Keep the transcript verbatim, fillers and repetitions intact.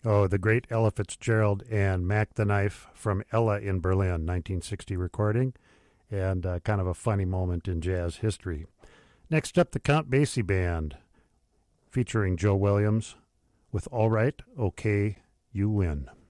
Oh, the great Ella Fitzgerald and Mac the Knife from Ella in Berlin, nineteen sixty recording, and uh, kind of a funny moment in jazz history. Next up, the Count Basie Band, featuring Joe Williams with All Right, Okay, You Win.